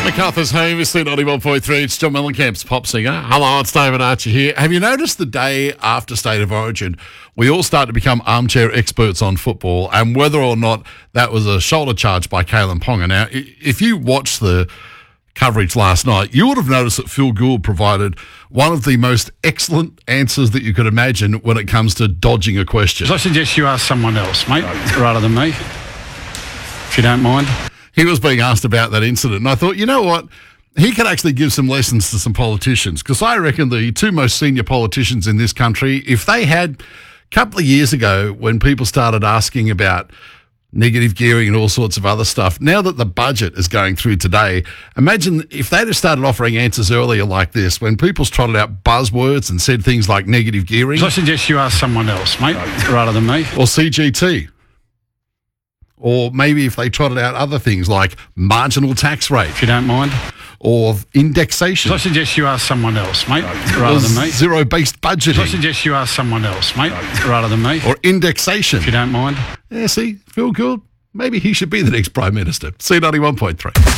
MacArthur's home is C91.3. It's John Mellencamp's pop singer. Hello, it's David Archer here. Have you noticed the day after State of Origin, we all start to become armchair experts on football and whether or not that was a shoulder charge by Kalen Ponga. Now, if you watched the coverage last night, you would have noticed that Phil Gould provided one of the most excellent answers that you could imagine when it comes to dodging a question. I suggest you ask someone else, mate, rather than me, if you don't mind. He was being asked about that incident, and I thought, you know what? He could actually give some lessons to some politicians, because I reckon the two most senior politicians in this country, if they had a couple of years ago when people started asking about negative gearing and all sorts of other stuff, now that the budget is going through today, imagine if they'd have started offering answers earlier like this, when people's trotted out buzzwords and said things like negative gearing. I suggest you ask someone else, mate, rather than me. Or CGT. Or maybe if they trotted out other things like marginal tax rate. If you don't mind. Or indexation. I suggest you ask someone else, mate, rather than me. Zero-based budgeting. I suggest you ask someone else, mate, rather than me. Or indexation. If you don't mind. Yeah, see, Phil Gould, maybe he should be the next Prime Minister. C91.3.